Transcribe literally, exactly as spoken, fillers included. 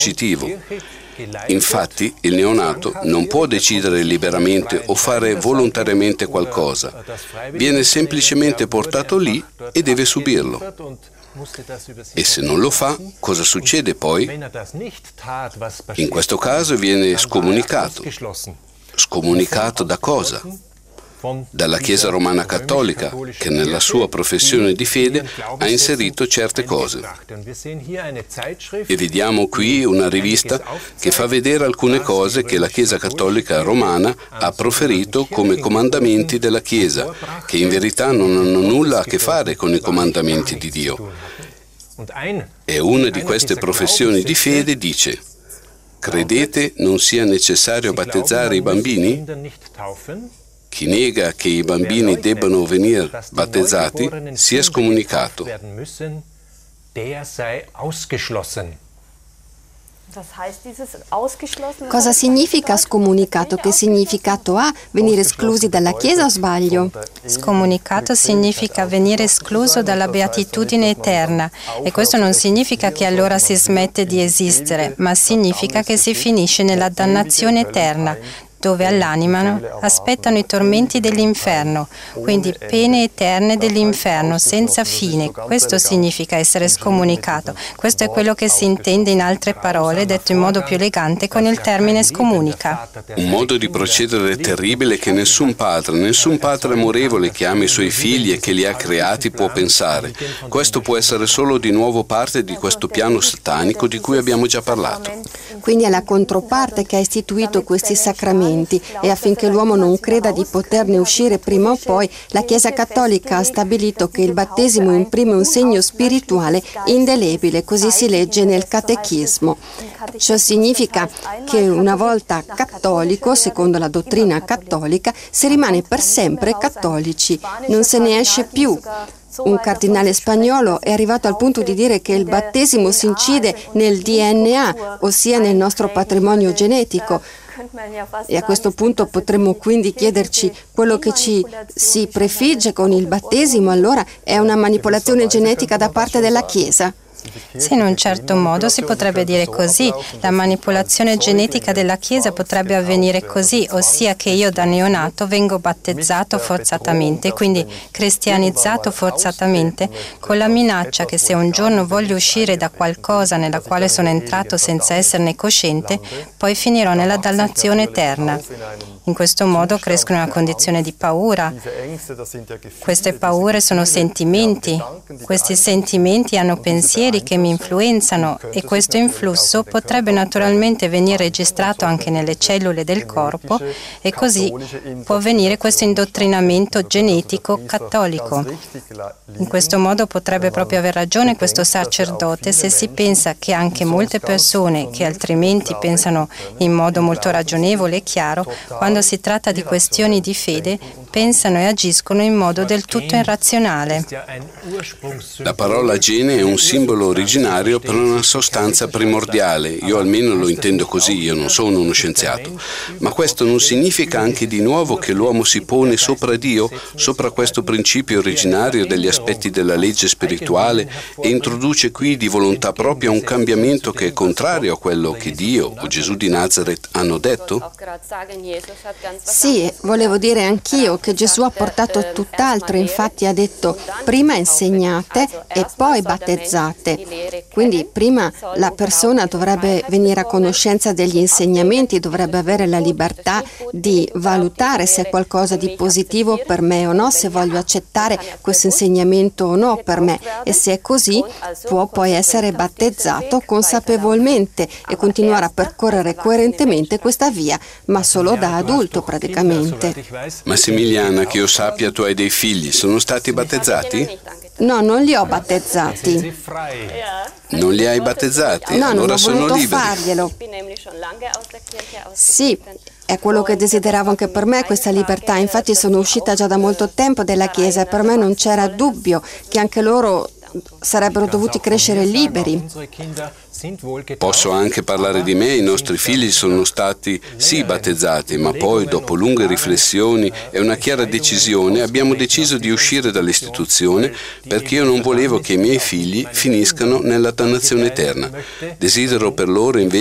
positivo. Infatti, il neonato non può decidere liberamente o fare volontariamente qualcosa. Viene semplicemente portato lì e deve subirlo. E se non lo fa, cosa succede poi? In questo caso viene scomunicato. Scomunicato da cosa? Dalla Chiesa Romana Cattolica, che nella sua professione di fede ha inserito certe cose. E vediamo qui una rivista che fa vedere alcune cose che la Chiesa Cattolica Romana ha proferito come comandamenti della Chiesa, che in verità non hanno nulla a che fare con i comandamenti di Dio. E una di queste professioni di fede dice: credete non sia necessario battezzare i bambini? Chi nega che i bambini debbano venire battezzati sia scomunicato. Cosa significa scomunicato? Che significato ha? Venire esclusi dalla Chiesa o sbaglio? Scomunicato significa venire escluso dalla beatitudine eterna, e questo non significa che allora si smette di esistere, ma significa che si finisce nella dannazione eterna, dove all'anima aspettano i tormenti dell'inferno, quindi pene eterne dell'inferno senza fine. Questo significa essere scomunicato. Questo è quello che si intende, in altre parole, detto in modo più elegante, con il termine scomunica. Un modo di procedere terribile che nessun padre, nessun padre amorevole che ama i suoi figli e che li ha creati può pensare. Questo può essere solo di nuovo parte di questo piano satanico di cui abbiamo già parlato. Quindi è la controparte che ha istituito questi sacramenti, e affinché l'uomo non creda di poterne uscire prima o poi, la Chiesa Cattolica ha stabilito che il battesimo imprime un segno spirituale indelebile, così si legge nel Catechismo. Ciò significa che una volta cattolico, secondo la dottrina cattolica, si rimane per sempre cattolici, non se ne esce più. Un cardinale spagnolo è arrivato al punto di dire che il battesimo si incide nel D N A, ossia nel nostro patrimonio genetico. E a questo punto potremmo quindi chiederci: quello che ci si prefigge con il battesimo allora è una manipolazione genetica da parte della Chiesa? Sì, in un certo modo si potrebbe dire così. La manipolazione genetica della Chiesa potrebbe avvenire così, ossia che io da neonato vengo battezzato forzatamente, quindi cristianizzato forzatamente, con la minaccia che se un giorno voglio uscire da qualcosa nella quale sono entrato senza esserne cosciente, poi finirò nella dannazione eterna. In questo modo cresco in una condizione di paura. Queste paure sono sentimenti. Questi sentimenti hanno pensieri che mi influenzano, e questo influsso potrebbe naturalmente venire registrato anche nelle cellule del corpo, e così può avvenire questo indottrinamento genetico cattolico. In questo modo potrebbe proprio aver ragione questo sacerdote se si pensa che anche molte persone che altrimenti pensano in modo molto ragionevole e chiaro, quando si tratta di questioni di fede, pensano e agiscono in modo del tutto irrazionale. La parola gene è un simbolo originario per una sostanza primordiale. Io almeno lo intendo così, io non sono uno scienziato. Ma questo non significa anche di nuovo che l'uomo si pone sopra Dio, sopra questo principio originario degli aspetti della legge spirituale, e introduce qui di volontà propria un cambiamento che è contrario a quello che Dio o Gesù di Nazareth hanno detto? Sì, volevo dire anch'io che Gesù ha portato tutt'altro, infatti ha detto: prima insegnate e poi battezzate. Quindi prima la persona dovrebbe venire a conoscenza degli insegnamenti, dovrebbe avere la libertà di valutare se è qualcosa di positivo per me o no, se voglio accettare questo insegnamento o no per me, e se è così può poi essere battezzato consapevolmente e continuare a percorrere coerentemente questa via, ma solo da adulto praticamente. Massimiliana, che io sappia, tu hai dei figli, sono stati battezzati? No, non li ho battezzati. Non li hai battezzati? No, allora non ho sono voluto liberi. farglielo. Sì, è quello che desideravo anche per me, questa libertà. Infatti sono uscita già da molto tempo dalla Chiesa e per me non c'era dubbio che anche loro sarebbero dovuti crescere liberi. Posso anche parlare di me, i nostri figli sono stati sì battezzati, ma poi dopo lunghe riflessioni e una chiara decisione abbiamo deciso di uscire dall'istituzione perché io non volevo che i miei figli finiscano nella dannazione eterna. Desidero per loro invece